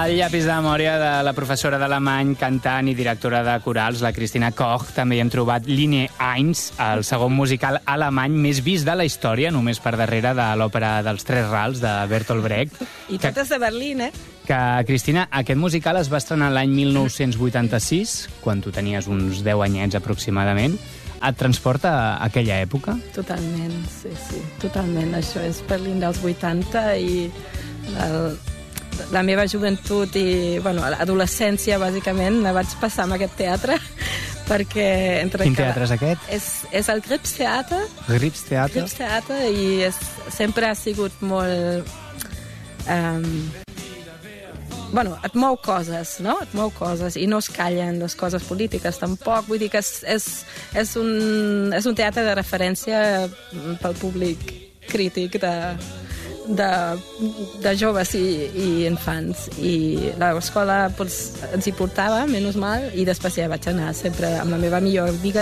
El llapis de memòria de la professora d'alemany, cantant i directora de corals, la Christina Koch. També hi hem trobat Linie 1, el segon musical alemany més vist de la història, només per darrere de l'òpera dels Tres Rals, de Bertolt Brecht. I tot és de Berlín, eh? Que, Cristina, aquest musical es va estrenar l'any 1986, quan tu tenies uns 10 anyets aproximadament. Et transporta a aquella època? Totalment, sí, totalment. Això és Berlín dels 80 i la meva joventut i l'adolescència, bàsicament, la vaig passar amb aquest teatre, perquè... Quin teatre és aquest? És el Grips Theater. Grips Theater? Grips Theater, i sempre ha sigut molt... et mou coses, no? Et mou coses, i no es callen les coses polítiques, tampoc. Vull dir que és un teatre de referència pel públic crític de joves i infants. I l'escola ens hi portava, menys mal, i després ja vaig anar sempre amb la meva millor amiga.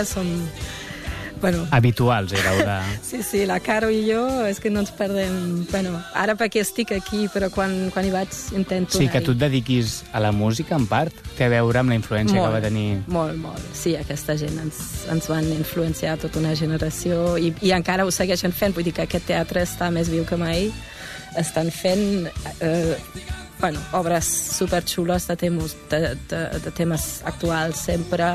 Habituals éreu de... Sí, la Caro i jo, és que no ens perdem... Ara perquè estic aquí, però quan hi vaig intento... Sí, que tu et dediquis a la música, en part, té a veure amb la influència que va tenir... Molt. Sí, aquesta gent ens van influenciar tota una generació i encara ho segueixen fent. Vull dir que aquest teatre està més viu que mai. Estan fent obres superxules de temes actuals sempre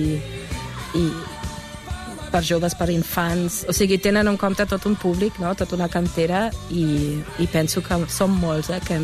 i per joves, per infants. O sigui, tenen en compte tot un públic, no? Tota una cantera, i penso que som molts, que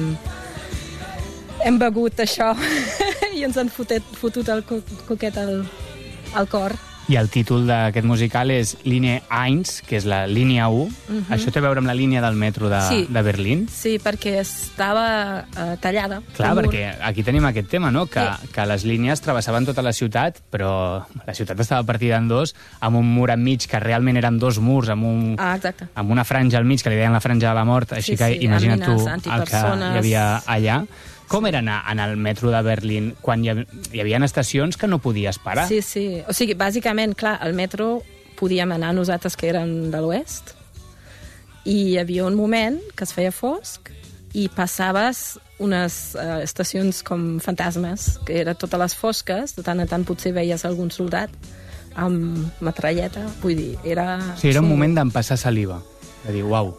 hem begut això i ens han fotut el coquet al cor. I el títol d'aquest musical és Linie 1, que és la línia 1. Això té a veure amb la línia del metro de Berlín? Sí, perquè estava tallada. Clar, perquè aquí tenim aquest tema, no? Que les línies travessaven tota la ciutat, però la ciutat estava partida en dos, amb un mur enmig, que realment eren dos murs, amb una franja al mig, que li deien la franja de la mort, així que imagina't tu el que hi havia allà. Com era anar en el metro de Berlín quan hi havia estacions que no podies parar? Sí. O sigui, bàsicament, clar, al metro podíem anar nosaltres que érem de l'oest, i hi havia un moment que es feia fosc i passaves unes estacions com fantasmes, que eren totes les fosques, de tant en tant potser veies algun soldat amb metralleta, vull dir, era... Sí, era un moment d'empassar saliva, de dir, uau.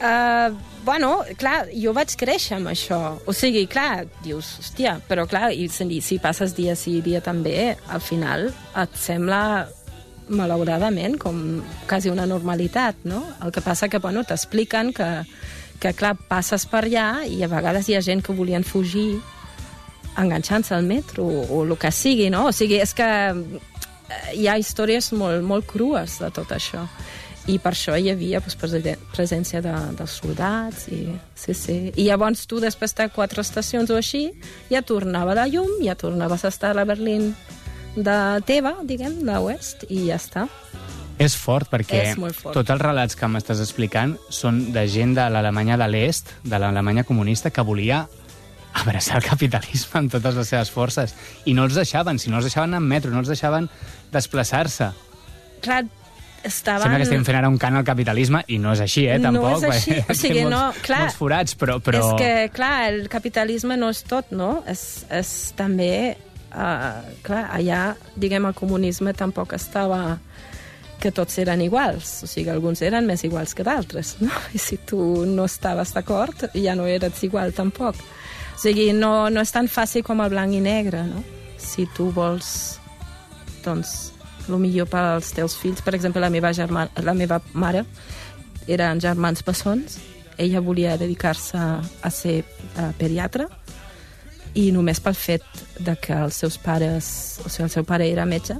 Clar, jo vaig créixer amb això. O sigui, clar, dius, hòstia, però clar, si passes dia sí, dia també, al final et sembla, malauradament, com quasi una normalitat, no? El que passa que, t'expliquen que, clar, passes per allà i a vegades hi ha gent que volien fugir enganxant-se al metro o el que sigui, no? O sigui, és que hi ha històries molt, molt crues de tot això. I per això hi havia presència dels soldats. Sí. I llavors tu, després de 4 estacions o així, ja tornava la llum, ja tornaves a estar a la Berlín de teva, diguem, de l'oest, i ja està. És fort, perquè tots els relats que m'estàs explicant són de gent de l'Alemanya de l'Est, de l'Alemanya comunista, que volia abraçar el capitalisme amb totes les seves forces. I no els deixaven, si no els deixaven en metro, no els deixaven desplaçar-se. Clar, sembla que estem fent ara un cant al capitalisme, i no és així, tampoc. No és així. O sigui, molts forats, però... És que, clar, el capitalisme no és tot, no? És també... clar, allà, diguem, el comunisme tampoc estava... que tots eren iguals. O sigui, alguns eren més iguals que d'altres, no? I si tu no estaves d'acord, ja no eres igual tampoc. O sigui, no és tan fàcil com el blanc i negre, no? Si tu vols, doncs... el millor pels teus fills. Per exemple, la meva mare eren germans bessons. Ella volia dedicar-se a ser pediatra, i només pel fet de que els seus pares, o sigui, el seu pare era metge,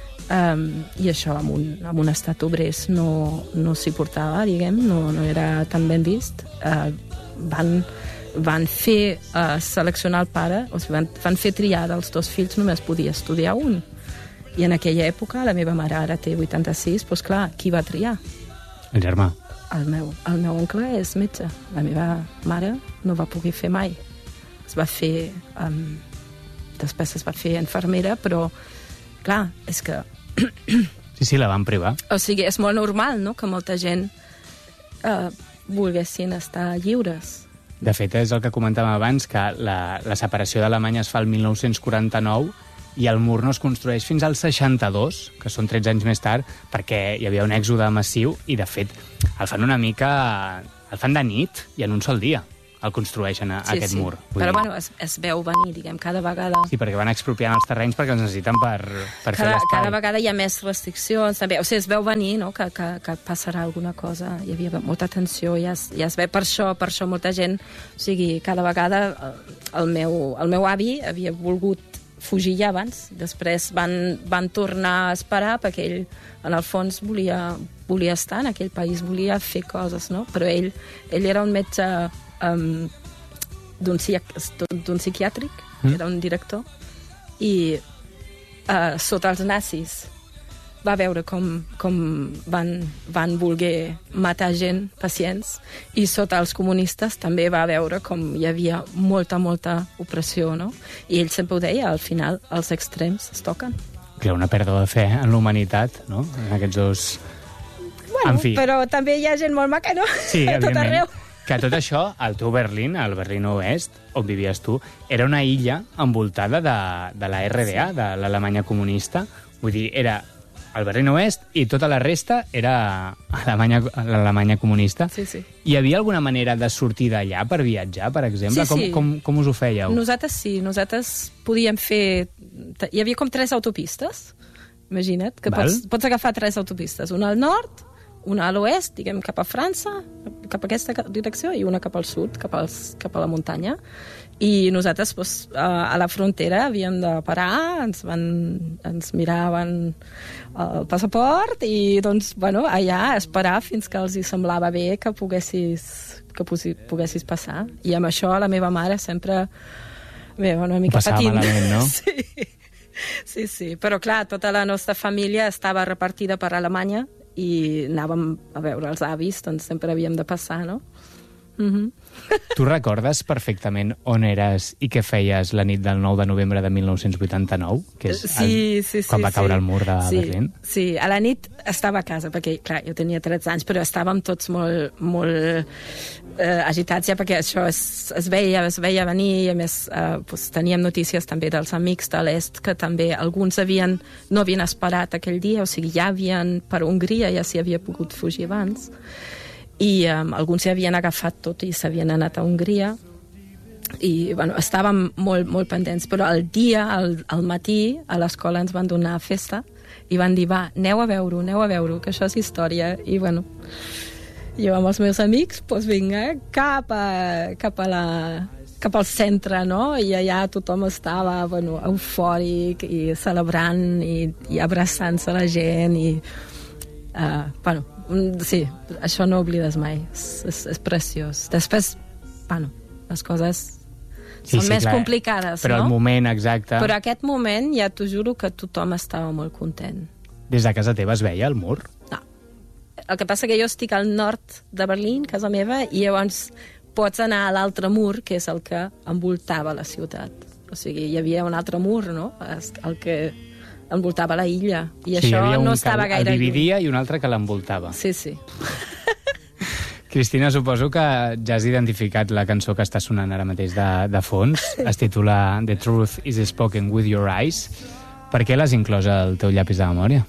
i això amb un estat obrers no s'hi portava, diguem, no era tan ben vist. Van fer seleccionar el pare, o sigui, van fer triar dels 2 fills, només podia estudiar un. I en aquella època, la meva mare ara té 86, doncs clar, qui va triar? El germà. El meu oncle és metge. La meva mare no va poder fer mai. Després es va fer infermera, però, clar, és que... Sí, la van privar. O sigui, és molt normal, no?, que molta gent volguessin estar lliures. De fet, és el que comentàvem abans, que la separació d'Alemanya es fa el 1949 i el mur no es construeix fins al 62, que són 13 anys més tard, perquè hi havia un èxode massiu i, de fet, el fan de nit i en un sol dia el construeixen, aquest mur. Però, bueno, es veu venir, diguem, cada vegada... Sí, perquè van expropiant els terrenys perquè els necessiten per fer l'espai. Cada vegada hi ha més restriccions, també. O sigui, es veu venir, no?, que passarà alguna cosa. Hi havia molta tensió, ja es ve. Per això molta gent... O sigui, cada vegada el meu avi havia volgut fugir ja abans, després van tornar a esperar perquè ell, en el fons, volia estar en aquell país, volia fer coses, no? Però ell era un metge d'un psiquiàtric, era un director, i sota els nazis va veure com van voler matar gent, pacients, i sota els comunistes també va veure com hi havia molta opressió, no? I ell sempre ho deia, al final els extrems es toquen. Clar, una pèrdua de fe en l'humanitat, no?, en aquests dos... Bueno, en fi. Però també hi ha gent molt maca, no? Sí, a tot arreu. Que tot això, al teu Berlín, al Berlín Oest, on vivies tu, era una illa envoltada de la RDA, de l'Alemanya comunista. Vull dir, era el Berlín Oest i tota la resta era l'Alemanya comunista. Sí, sí. Hi havia alguna manera de sortir d'allà per viatjar, per exemple? Sí, sí. Com us ho fèieu? Nosaltres podíem fer... Hi havia com 3 autopistes, imagina't, que pots agafar 3 autopistes. Una al nord, una a l'oest, diguem, cap a França, cap a aquesta direcció, i una cap al sud, cap a la muntanya. I nosaltres, a la frontera, havíem de parar, ens miraven el passaport i, doncs, bueno, allà esperar fins que els hi semblava bé que poguessis passar. I amb això la meva mare sempre... Bé, una mica patint. Passava malament, no? Sí. Però, clar, tota la nostra família estava repartida per Alemanya i anàvem a veure els avis, doncs sempre havíem de passar, no? Tu recordes perfectament on eres i què feies la nit del 9 de novembre de 1989? Que és quan va caure el mur de Berlín? Sí, a la nit estava a casa, perquè, clar, jo tenia 13 anys, però estàvem tots molt agitats ja, perquè això es veia venir, i a més teníem notícies també dels amics de l'est, que també alguns no havien esperat aquell dia, o sigui, ja havien per Hongria, ja s'hi havia pogut fugir abans, i alguns s'hi havien agafat tot i s'havien anat a Hongria, i bueno, estàvem molt pendents, però al matí a l'escola ens van donar festa i van dir, va, aneu a veure-ho, que això és història. I bueno, jo amb els meus amics, doncs vinga, cap al centre, no? I allà tothom estava, bueno, eufòric i celebrant i abraçant-se la gent i bueno, sí, això no oblides mai, és preciós. Després, bueno, les coses són més complicades, però no? el moment exacte... Però aquest moment, ja t'ho juro que tothom estava molt content. Des de casa teva es veia el mur? No. El que passa que jo estic al nord de Berlín, casa meva, i llavors pots anar a l'altre mur, que és el que envoltava la ciutat. O sigui, hi havia un altre mur, no?, el que envoltava la illa, i això no estava gaire lluny. El dividia i un altre que l'envoltava. Sí. Cristina, suposo que ja has identificat la cançó que està sonant ara mateix de fons. Es titula The Truth is Spoken with Your Eyes. Per què l'has inclòs al teu llapis de memòria?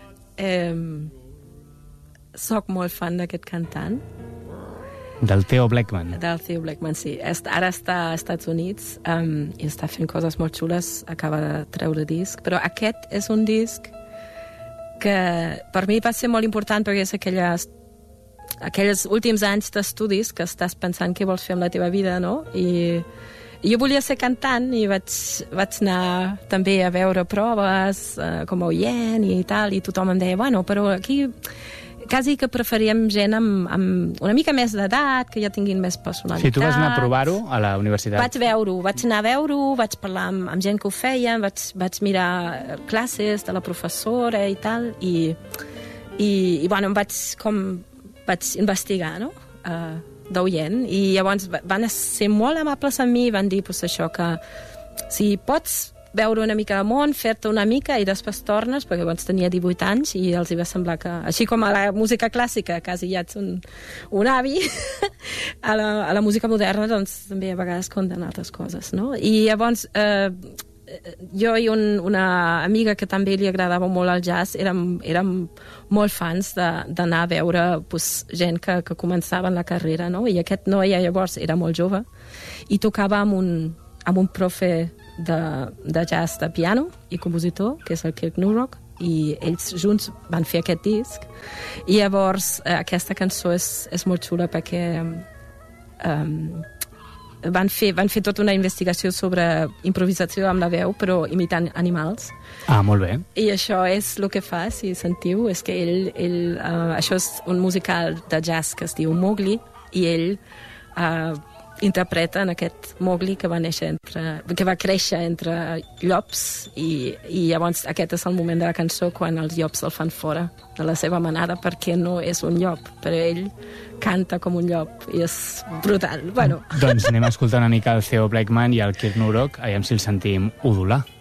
Soc molt fan d'aquest cantant. Del Theo Blackman. Del Theo Blackman, sí. Ara està als Estats Units i està fent coses molt xules, acaba de treure disc, però aquest és un disc que per mi va ser molt important perquè és aquells últims anys d'estudis que estàs pensant què vols fer amb la teva vida, no? I jo volia ser cantant i vaig anar també a veure proves com a oient i tal, i tothom em deia, bueno, però aquí quasi que preferíem gent amb una mica més d'edat, que ja tinguin més personalitat. Sí, tu vas anar a provar-ho a la universitat. Vaig anar a veure-ho, vaig parlar amb gent que ho feia, vaig mirar classes de la professora i tal, i bueno, vaig investigar, no?, d'oient, i llavors van ser molt amables amb mi i van dir, pues, això, que si pots veure una mica de món, fer-te una mica i després tornes, perquè llavors tenia 18 anys i els hi va semblar que, així com a la música clàssica, quasi ja ets un avi, a la música moderna doncs també a vegades compten altres coses, no? I llavors jo i una amiga que també li agradava molt el jazz érem molt fans d'anar a veure gent que començava en la carrera, no? I aquest noi llavors era molt jove i tocava amb un profe de jazz de piano i compositor, que és el Kirk Nurok, i ells junts van fer aquest disc. I llavors aquesta cançó és molt xula perquè van fer tota una investigació sobre improvisació amb la veu, però imitant animals. Ah, molt bé. I això és el que fa, si sentiu, és que això és un musical de jazz que es diu Mowgli, i ell interpreta en aquest Mowgli que va créixer entre llops, i llavors aquest és el moment de la cançó quan els llops el fan fora de la seva manada, perquè no és un llop, però ell canta com un llop i és brutal. Bueno. Doncs anem a escoltar una mica el Theo Blackman i el Kirk Nurok, aviam si el sentim udolar.